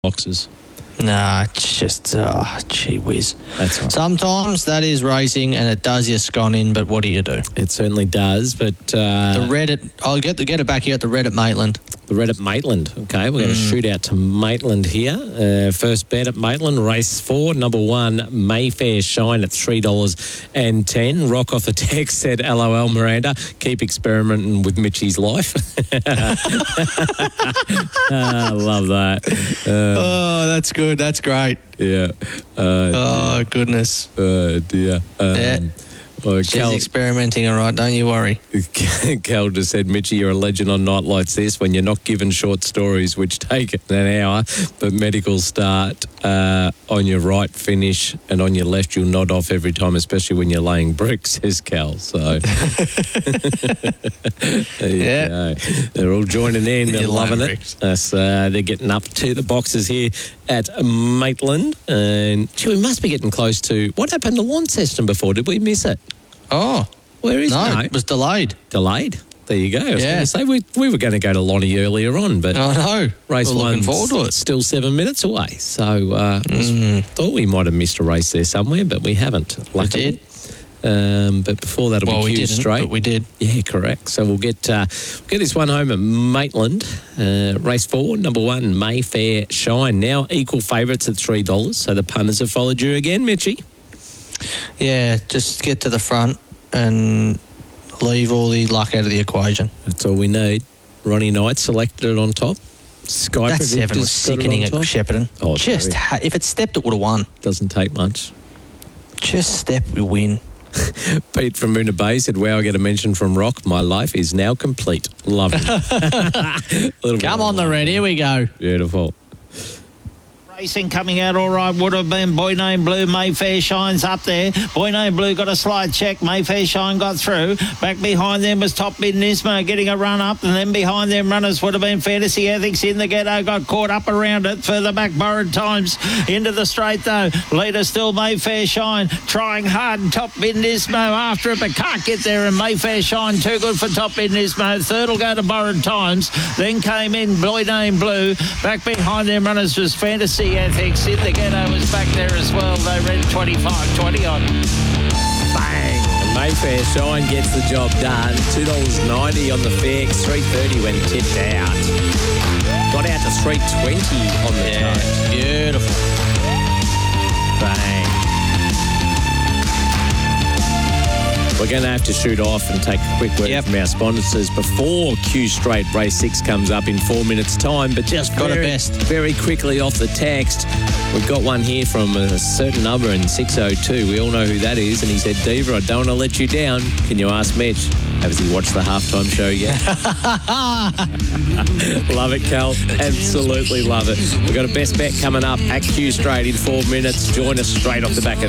boxes. Nah, it's just, gee whiz. That's right. Sometimes that is racing and it does your scone in, but what do you do? It certainly does, but... The Reddit, I'll get it back here at the Reddit Maitland. The Red at Maitland. Okay, we're going to shoot out to Maitland here. First bet at Maitland, race 4, number 1, Mayfair Shine at $3.10. Rock off the text said, LOL Miranda, keep experimenting with Mitchie's life. I love that. Oh, that's good. That's great. Yeah. Oh, goodness. Dear. She's experimenting, all right, don't you worry. Cal just said, Mitchie, you're a legend on night like this when you're not given short stories which take an hour, but medicals start on your right, finish, and on your left you'll nod off every time, especially when you're laying bricks, says Cal. So, there you go. They're all joining in. They're loving it. They're getting up to the boxes here at Maitland. And we must be getting close to... What happened to Launceston before? Did we miss it? Oh. Where is it? No, it was delayed. Delayed? There you go. I was going to say, we were going to go to Lonnie earlier on, but I know. Race we're looking forward to it. Still 7 minutes away. So thought we might have missed a race there somewhere, but we haven't. Luckily. We did. But before that'll be Q straight. But we did. Yeah, correct. So we'll get this one home at Maitland. Race 4, number 1, Mayfair Shine. Now equal favourites at $3. So the punters have followed you again, Mitchie. Yeah, just get to the front and leave all the luck out of the equation. That's all we need. Ronnie Knight selected it on top. Sky that 7 was sickening at Shepparton. Oh, just if it stepped, it would have won. Doesn't take much. Just step, we win. Pete from Moona Bay said, wow, I get a mention from Rock. My life is now complete. Love it. Come on, the red. Here we go. Beautiful. Racing coming out all right would have been Boy Named Blue. Mayfair Shine's up there. Boy Named Blue got a slide check. Mayfair Shine got through. Back behind them was Top Bid Nismo getting a run up, and then behind them runners would have been Fantasy Ethics in the ghetto. Got caught up around it. Further back, Borrowed Times into the straight though. Leader still Mayfair Shine trying hard. And Top Bid Nismo after it, but can't get there. And Mayfair Shine too good for Top Bid Nismo. Third will go to Borrowed Times. Then came in Boy Named Blue. Back behind them runners was Fantasy Ethics. In the ghetto was back there as well. They ran 25-20 on. Bang! Mayfair Shine gets the job done. $2.90 on the fix. $3.30 when tipped out. Got out to $3.20 on the toast. Beautiful. Bang. We're going to have to shoot off and take a quick word from our sponsors before Q Straight Race 6 comes up in 4 minutes' time. But just very quickly off the text, we've got one here from a certain number in 602. We all know who that is. And he said, Diva, I don't want to let you down. Can you ask Mitch? Has he watched the halftime show yet? Love it, Cal. Absolutely love it. We've got a best bet coming up at Q Straight in 4 minutes. Join us straight off the back of